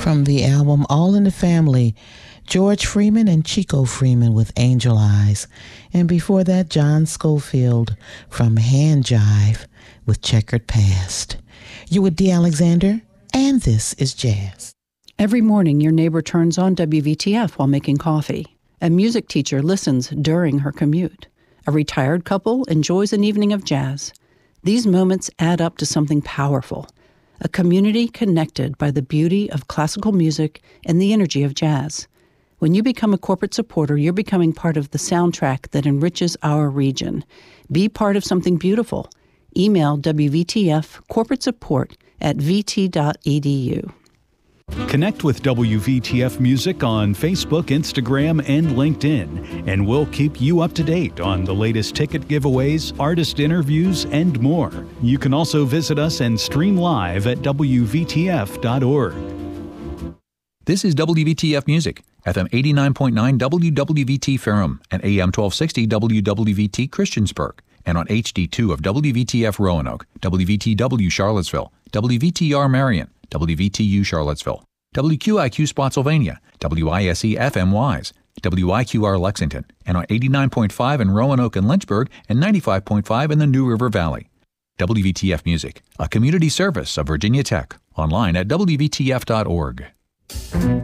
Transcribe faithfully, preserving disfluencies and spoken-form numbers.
From the album All in the Family, George Freeman and Chico Freeman with Angel Eyes. And before that, John Schofield from Hand Jive with Checkered Past. You with Dee Alexander, and this is Jazz. Every morning, your neighbor turns on W V T F while making coffee. A music teacher listens during her commute. A retired couple enjoys an evening of jazz. These moments add up to something powerful. A community connected by the beauty of classical music and the energy of jazz. When you become a corporate supporter, you're becoming part of the soundtrack that enriches our region. Be part of something beautiful. Email W V T F corporate support at v t dot e d u. Connect with W V T F Music on Facebook, Instagram, and LinkedIn, and we'll keep you up to date on the latest ticket giveaways, artist interviews, and more. You can also visit us and stream live at w v t f dot org. This is W V T F Music, F M eighty-nine point nine W W V T Ferrum and A M twelve sixty W W V T Christiansburg, and on H D two of W V T F Roanoke, W V T W Charlottesville, W V T R Marion, W V T U Charlottesville, W Q I Q Spotsylvania, W I S E F M Wise, W I Q R Lexington, and on eighty-nine point five in Roanoke and Lynchburg, and ninety-five point five in the New River Valley. W V T F Music, a community service of Virginia Tech, online at w v t f dot org.